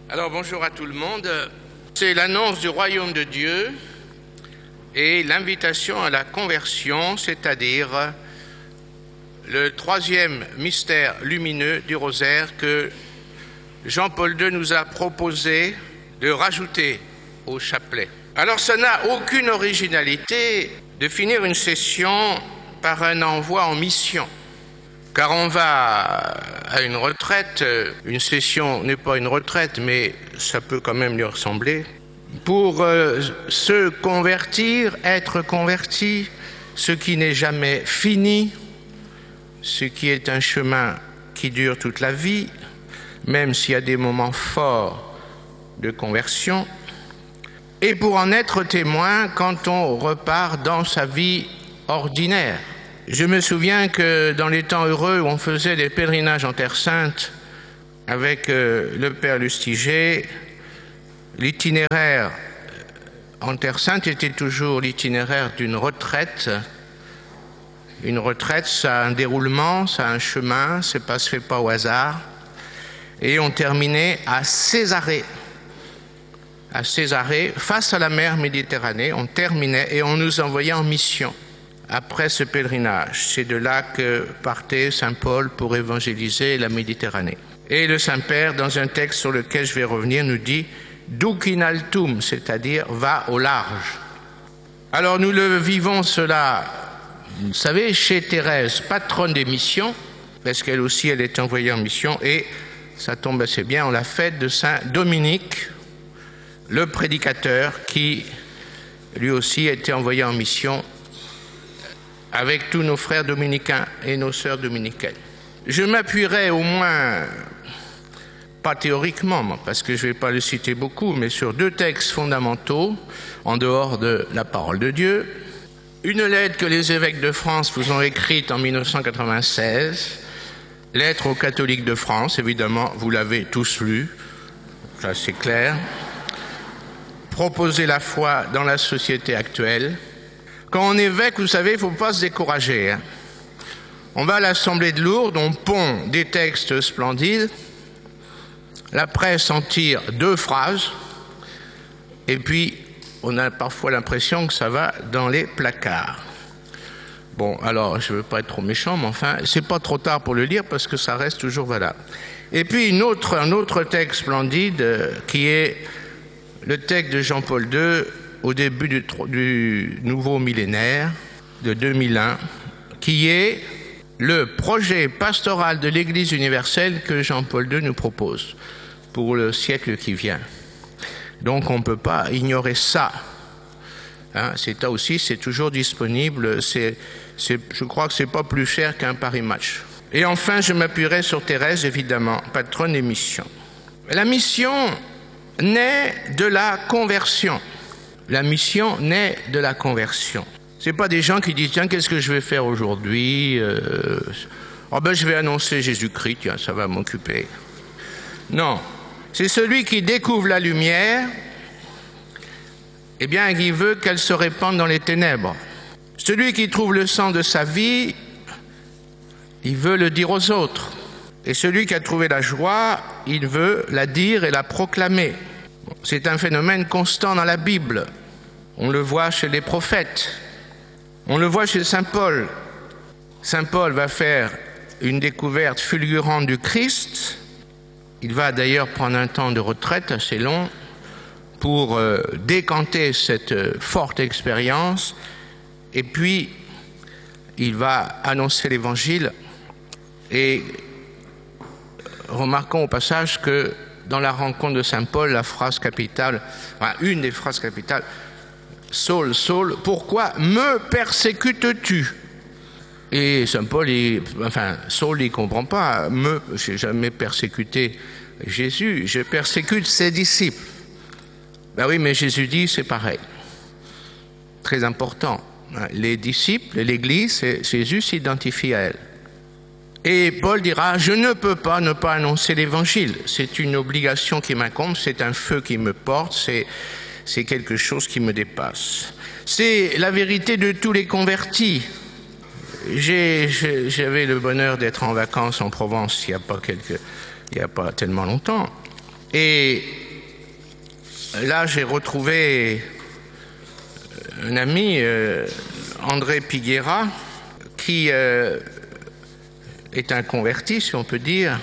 Alors bonjour à tout le monde. C'est l'annonce du royaume de Dieu et l'invitation à la conversion, c'est-à-dire le troisième mystère lumineux du rosaire que Jean-Paul II nous a proposé de rajouter au chapelet. Alors ça n'a aucune originalité de finir une session par un envoi en mission. Car on va à une retraite, une session n'est pas une retraite, mais ça peut quand même lui ressembler, pour se convertir, être converti, ce qui n'est jamais fini, ce qui est un chemin qui dure toute la vie, même s'il y a des moments forts de conversion, et pour en être témoin quand on repart dans sa vie ordinaire. Je me souviens que dans les temps heureux où on faisait des pèlerinages en Terre Sainte avec le Père Lustiger, l'itinéraire en Terre Sainte était toujours l'itinéraire d'une retraite. Une retraite, ça a un déroulement, ça a un chemin, ça ne se fait pas au hasard. Et on terminait à Césarée. À Césarée, face à la mer Méditerranée, on terminait et on nous envoyait en mission. Après ce pèlerinage, c'est de là que partait saint Paul pour évangéliser la Méditerranée. Et le Saint-Père, dans un texte sur lequel je vais revenir, nous dit « Duc in altum », c'est-à-dire « va au large ». Alors nous le vivons cela, vous savez, chez Thérèse, patronne des missions, parce qu'elle aussi, elle est envoyée en mission, et ça tombe assez bien, on la fête de saint Dominique, le prédicateur, qui lui aussi a été envoyé en mission avec tous nos frères dominicains et nos sœurs dominicaines. Je m'appuierai au moins, pas théoriquement, parce que je ne vais pas le citer beaucoup, mais sur deux textes fondamentaux, en dehors de la parole de Dieu. Une lettre que les évêques de France vous ont écrite en 1996, lettre aux catholiques de France, évidemment, vous l'avez tous lu, ça c'est clair. Proposer la foi dans la société actuelle. Quand on est évêque, vous savez, il ne faut pas se décourager. On va à l'Assemblée de Lourdes, on pond des textes splendides, la presse en tire 2 phrases, et puis on a parfois l'impression que ça va dans les placards. Bon, alors, je ne veux pas être trop méchant, mais enfin, c'est pas trop tard pour le lire parce que ça reste toujours valable. Et puis un autre texte splendide qui est le texte de Jean-Paul II, au début du nouveau millénaire de 2001, qui est le projet pastoral de l'Église universelle que Jean-Paul II nous propose pour le siècle qui vient. Donc on ne peut pas ignorer ça. C'est là aussi, c'est toujours disponible. Je crois que ce n'est pas plus cher qu'un Paris Match. Et enfin, je m'appuierai sur Thérèse, évidemment, patronne des missions. La mission naît de la conversion. La mission naît de la conversion. Ce n'est pas des gens qui disent « Tiens, qu'est-ce que je vais faire aujourd'hui je vais annoncer Jésus-Christ, tiens, ça va m'occuper. » Non. C'est celui qui découvre la lumière, eh bien, qui veut qu'elle se répande dans les ténèbres. Celui qui trouve le sens de sa vie, il veut le dire aux autres. Et celui qui a trouvé la joie, il veut la dire et la proclamer. C'est un phénomène constant dans la Bible. On le voit chez les prophètes. On le voit chez saint Paul. Saint Paul va faire une découverte fulgurante du Christ. Il va d'ailleurs prendre un temps de retraite assez long pour décanter cette forte expérience. Et puis, il va annoncer l'Évangile. Et remarquons au passage que dans la rencontre de saint Paul, la phrase capitale, une des phrases capitales, « Saul, Saul, pourquoi me persécutes-tu » Et saint Paul, Saul, il ne comprend pas. Je n'ai jamais persécuté Jésus, je persécute ses disciples. Ben oui, mais Jésus dit, c'est pareil. Très important. Les disciples, l'Église, Jésus s'identifie à elle. Et Paul dira, je ne peux pas ne pas annoncer l'Évangile. C'est une obligation qui m'incombe, c'est un feu qui me porte, c'est quelque chose qui me dépasse. C'est la vérité de tous les convertis. J'avais le bonheur d'être en vacances en Provence il n'y a pas tellement longtemps. Et là, j'ai retrouvé un ami, André Piguera, qui est un converti, si on peut dire.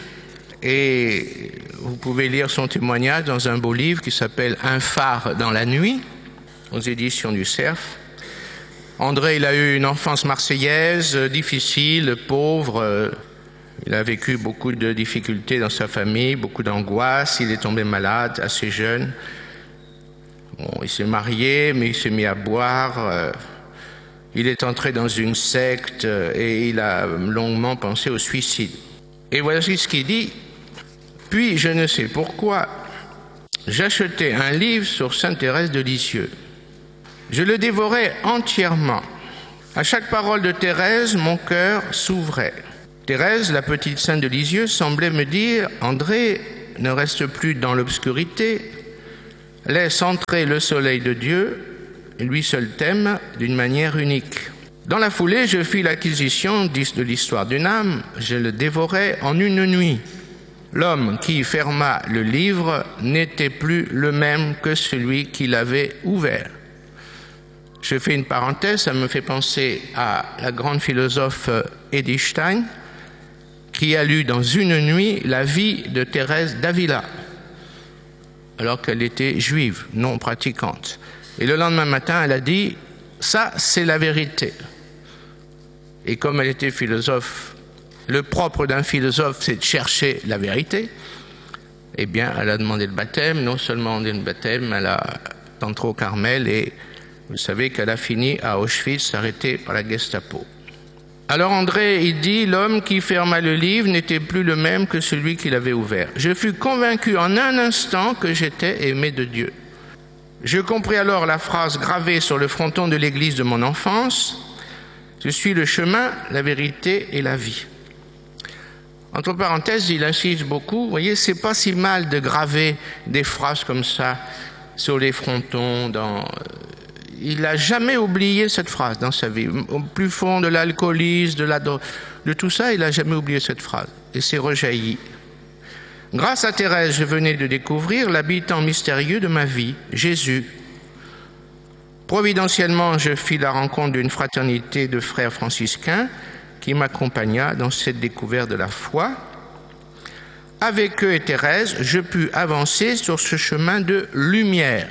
Et vous pouvez lire son témoignage dans un beau livre qui s'appelle « Un phare dans la nuit » aux éditions du Cerf. André, il a eu une enfance marseillaise, difficile, pauvre. Il a vécu beaucoup de difficultés dans sa famille, beaucoup d'angoisse. Il est tombé malade assez jeune. Bon, il s'est marié, mais il s'est mis à boire. Il est entré dans une secte et il a longuement pensé au suicide. Et voici ce qu'il dit. Puis, je ne sais pourquoi, j'achetai un livre sur Sainte Thérèse de Lisieux. Je le dévorais entièrement. À chaque parole de Thérèse, mon cœur s'ouvrait. Thérèse, la petite sainte de Lisieux, semblait me dire « André, ne reste plus dans l'obscurité, laisse entrer le soleil de Dieu, lui seul t'aime d'une manière unique. » Dans la foulée, je fis l'acquisition de l'histoire d'une âme, je le dévorais en une nuit. L'homme qui ferma le livre n'était plus le même que celui qui l'avait ouvert. Je fais une parenthèse, ça me fait penser à la grande philosophe Edith Stein, qui a lu dans une nuit la vie de Thérèse d'Avila, alors qu'elle était juive, non pratiquante. Et le lendemain matin, elle a dit « ça, c'est la vérité ». Et comme elle était philosophe, le propre d'un philosophe, c'est de chercher la vérité. Eh bien, elle a demandé le baptême, non seulement demandé le baptême, elle a entré au Carmel et vous savez qu'elle a fini à Auschwitz, arrêtée par la Gestapo. Alors André, il dit, l'homme qui ferma le livre n'était plus le même que celui qui l'avait ouvert. Je fus convaincu en un instant que j'étais aimé de Dieu. Je compris alors la phrase gravée sur le fronton de l'église de mon enfance. Je suis le chemin, la vérité et la vie. Entre parenthèses, il insiste beaucoup. Vous voyez, c'est pas si mal de graver des phrases comme ça sur les frontons. Il n'a jamais oublié cette phrase dans sa vie. Au plus fond de l'alcoolisme, de tout ça, il n'a jamais oublié cette phrase. Et c'est rejailli. Grâce à Thérèse, je venais de découvrir l'habitant mystérieux de ma vie, Jésus. Providentiellement, je fis la rencontre d'une fraternité de frères franciscains qui m'accompagna dans cette découverte de la foi. Avec eux et Thérèse, je pus avancer sur ce chemin de lumière.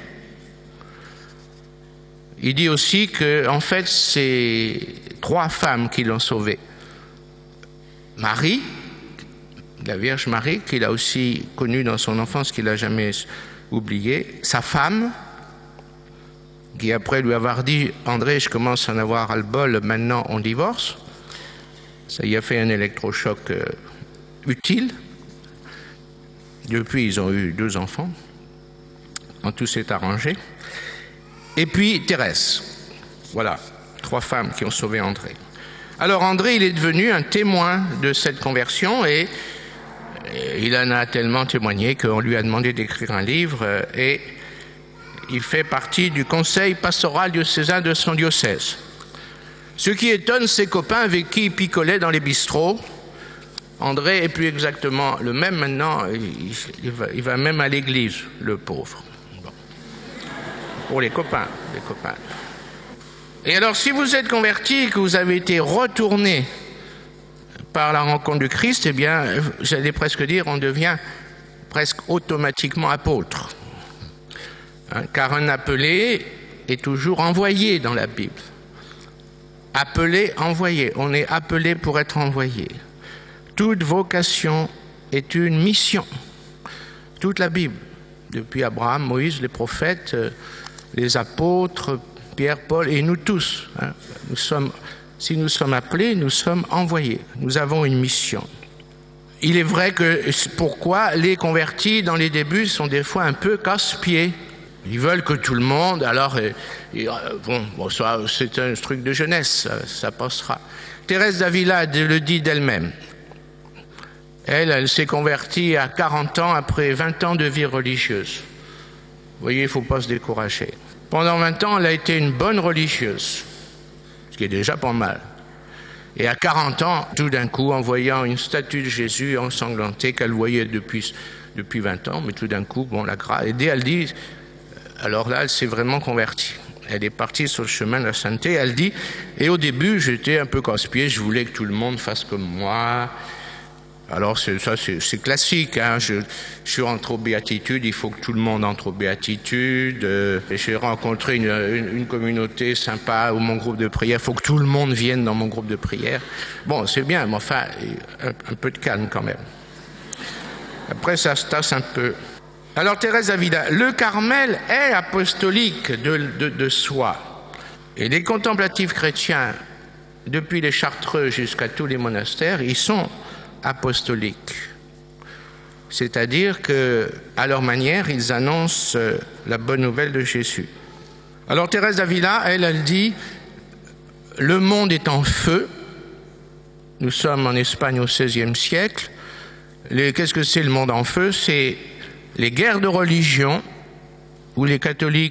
Il dit aussi que, en fait, c'est 3 femmes qui l'ont sauvé. Marie, la Vierge Marie, qu'il a aussi connue dans son enfance, qu'il n'a jamais oublié. Sa femme, qui après lui avoir dit « André, je commence à en avoir ras-le-bol, maintenant on divorce ». Ça y a fait un électrochoc utile. Depuis, ils ont eu 2 enfants. Quand tout s'est arrangé. Et puis Thérèse. Voilà, 3 femmes qui ont sauvé André. Alors André, il est devenu un témoin de cette conversion et il en a tellement témoigné qu'on lui a demandé d'écrire un livre et il fait partie du conseil pastoral diocésain de son diocèse. Ce qui étonne ses copains avec qui il picolait dans les bistrots. André est plus exactement le même maintenant, il va même à l'église, le pauvre. Bon. Pour les copains. Et alors, si vous êtes converti et que vous avez été retourné par la rencontre du Christ, eh bien, j'allais presque dire, on devient presque automatiquement apôtre. Hein, car un appelé est toujours envoyé dans la Bible. Appelé, envoyé. On est appelé pour être envoyé. Toute vocation est une mission. Toute la Bible, depuis Abraham, Moïse, les prophètes, les apôtres, Pierre, Paul et nous tous. Hein, si nous sommes appelés, nous sommes envoyés. Nous avons une mission. Il est vrai que pourquoi les convertis dans les débuts sont des fois un peu casse-pieds. Ils veulent que tout le monde, alors bon, ça, c'est un truc de jeunesse, ça passera. Thérèse d'Avila le dit d'elle-même. Elle s'est convertie à 40 ans après 20 ans de vie religieuse. Vous voyez, il ne faut pas se décourager. Pendant 20 ans, elle a été une bonne religieuse, ce qui est déjà pas mal. Et à 40 ans, tout d'un coup, en voyant une statue de Jésus ensanglantée qu'elle voyait depuis depuis 20 ans, mais tout d'un coup, bon, la grâce. Et elle dit, alors là, elle s'est vraiment convertie. Elle est partie sur le chemin de la sainteté. Elle dit, et au début, j'étais un peu casse-pied, je voulais que tout le monde fasse comme moi. Alors c'est classique, hein. Je suis rentré aux béatitudes, il faut que tout le monde entre aux béatitudes. J'ai rencontré une communauté sympa ou mon groupe de prière, il faut que tout le monde vienne dans mon groupe de prière. Bon, c'est bien, mais enfin, un peu de calme quand même. Après, ça se tasse un peu. Alors Thérèse d'Avila, le Carmel est apostolique de soi. Et les contemplatifs chrétiens, depuis les Chartreux jusqu'à tous les monastères, ils sont apostoliques. C'est-à-dire qu'à leur manière, ils annoncent la bonne nouvelle de Jésus. Alors Thérèse d'Avila, elle dit, le monde est en feu. Nous sommes en Espagne au XVIe siècle. Qu'est-ce que c'est le monde en feu? C'est les guerres de religion où les catholiques